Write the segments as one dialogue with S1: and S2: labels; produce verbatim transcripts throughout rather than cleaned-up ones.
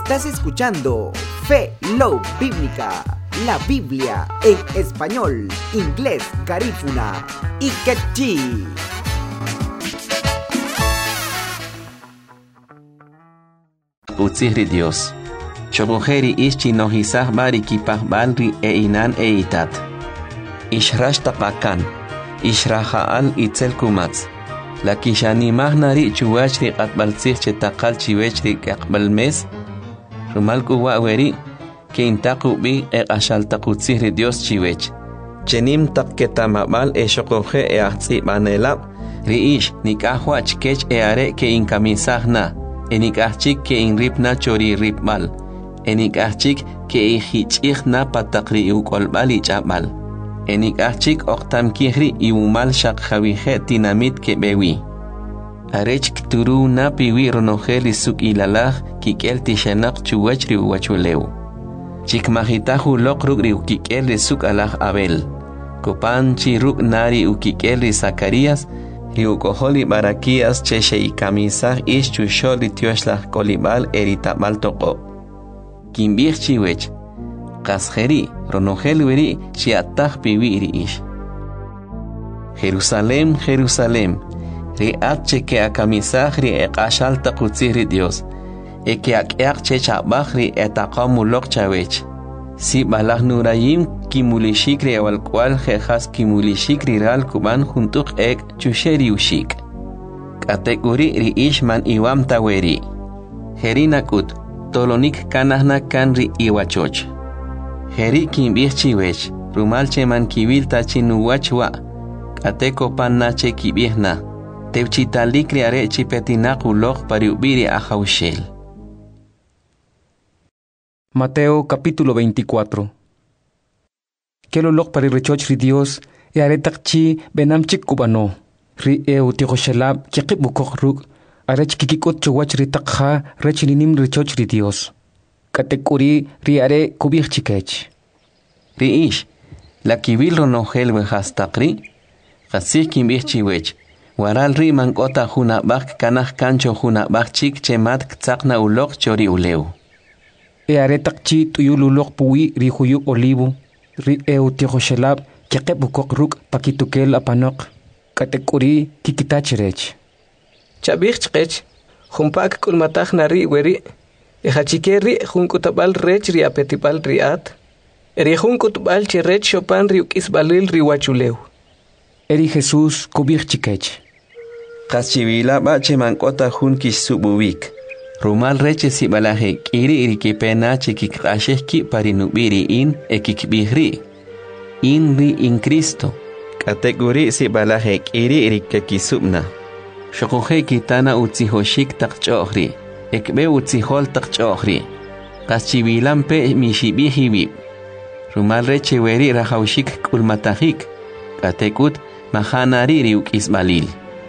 S1: Estás escuchando Fe Love Bíblica, la Biblia en español, inglés, garífuna y quechí.
S2: Utsihri Dios. Chobujeri ishi nohisah bari kipah balri e inan e itat. Ishrash tapakan. Ishraha al itzel kumatz. La kishani mahnari chuwachri qatbaltzih chetakal chiwechri kakbal mes. Rumal kuwa weri ke intaku bi e ashaltakutsihri Dios chiwech. Chenim takketamabal e shokoje e ahtzi banelab. Riish nikahwa chkech e are ke inkamisahna. Enikachik ke inripna chori ripmal. Enikachik ke ihichihna patakri ukolbal ichabal. Enikachik oktam kihri iumal shakhawihe tinamit ke bewi. Arech kturu na piwi ronojeli suk ilalah kikel tishanak chuwachri uwachuleu. Chikmahitahu lokrugri ukikel suk alah abel. Kopanchi ruk nari ukikel Zacarias. Riukoholi barakias cheche y camisah ish chusholi tioshlah kolibal eritabal toko. Kimbir chiwech. Kasjeri ronogel weri chiatah piwiri ish. Jerusalem, Jerusalem. Riat cheke a camisah ri ekashal takutziri Dios. Eke akyak chechabah ri etakamulok chawech. Si balah nurayim kimulishikri awal cual jejas kimulishikri ral kuban juntuk ek chusheri ushik. Kategori ri ishman iwam taweri. Herinakut tolonik kanahna kanri iwachoch. Heri kimbih chiwech rumal cheman kibil tachinuwachwa. Kateko pannache kibihna. Teuchitalikri are chipetinakulok pariubiri ahaushel.
S3: Mateo capítulo veinticuatro. Que lo lok pari rechoch ri Dios e aretak chi benam chik kubano. Ri e utiho shalab kikip bukok ruk arech kikikot chowach ri takha rechininim rechoch ri Dios. Katekuri ri are kubih chikech.
S2: Ri ish la kibil ronogel wehastakri kasik kimbih chiwech. Waral ri mankota huna bak kanah kancho huna bak chik chemat ktsakna ulok chori uleu.
S3: E aretak chi tuyululok puwi ri huyu olivo, ri e utiho shalab kikip bukok ruk pakitukel apanok. Katekuri kikitachirech.
S4: Chabich chkech, humpak kulmatach nari weri, e hachikeri hunkutabal rech ri apetipal riat, eri hunkutbal chirech chopan ri ukisbalil ri wachuleu.
S3: Eri Jesús kubich chikech.
S2: Kaschivila bache mankota hun kisububik. Rumal reche si balaje kiri irikipena chikikasheki parinubiri in ekikbihri. Inri in Cristo. Kategori si balaje kiri irikekisubna. Shokoje kitana utzihoshik takchohri. Ekbe utzihol takchohri. Kaschivilampe mishibihibib. Rumal reche weri rahaushik kulmatahik. Katekut mahanari riuk isbalil.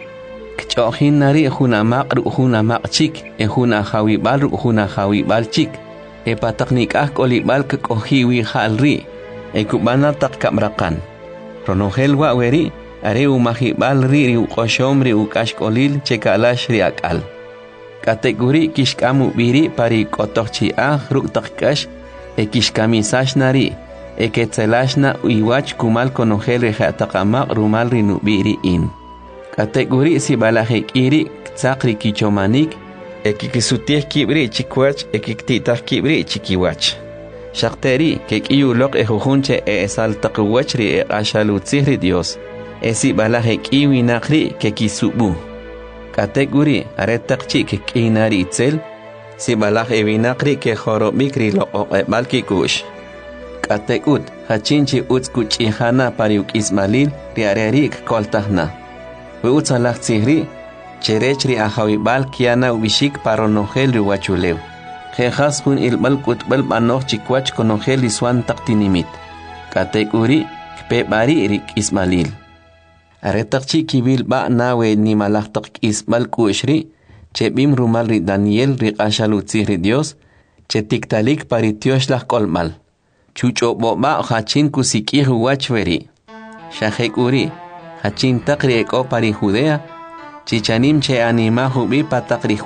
S2: Kchohin nari huna maqru huna maqchik e huna hawibal huna hawibal chik e pataknik ah kolibal kohiwi halri e kubana tak kamrakan ronogel wa weri are umahibal ri uqoshomri ukashkolil chekalash ri akal kategori kishkamu biri pari kotochi ah ruk takkash e kishkamisash nari e ketzelashna uiwach kumal konogel ri hataqamaq rumal ri nubiri in Kategori si balaje kiri tsakri kichomanik ekikisutih kibri chikwach ekiktitah kibri chikiwach. Shakteri kekiyulok ejujunche e esaltakwachri e ashalutzihri Dios. Esi balaje kiwi nakri kekisubu. Kategori aretakchi kekinari itzel si balaje vinakri ke jorobikri lo oqebal kush. Kategut hachinchi utskuchihana pariuk ismalil riarerik koltahna. Weutsalak tsihri, cherechri ahawibal kiana ubishik paronogel riwachuleu. Jejas hun ilbal kutbal banoch chikwach konogel iswan taktinimit. Kategori kpebari rik ismalil. Aretakchi kibil ba nawe ni malaktak isbal kushri, chebim rumal ri Daniel rik ashalu tsihri Dios, chetiktalik paritioshlah kolmal. Chucho boba hachin kusikihu wachveri. Shahekuri. Hachin takri eko pari Judea, chichanim che anima hubi patakri